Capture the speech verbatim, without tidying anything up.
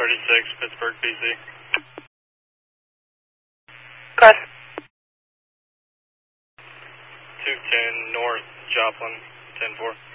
thirty-six, Pittsburgh, P C. Gus. two ten North, Joplin, ten four.